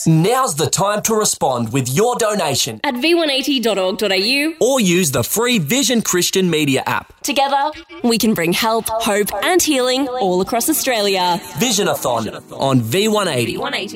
Now's the time to respond with your donation at v180.org.au or use the free Vision Christian Media app. Together, we can bring help, hope and healing all across Australia. Visionathon on V180.